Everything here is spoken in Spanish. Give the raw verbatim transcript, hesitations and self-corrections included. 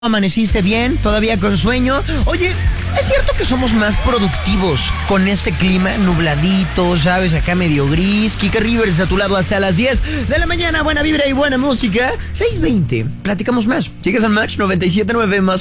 ¿Amaneciste bien? ¿Todavía con sueño? Oye, ¿es cierto que somos más productivos con este clima nubladito, sabes, acá medio gris? Kika Rivers a tu lado hasta las diez de la mañana. Buena vibra y buena música. seis veinte. Platicamos más. Sigues en Match noventa y siete punto nueve más.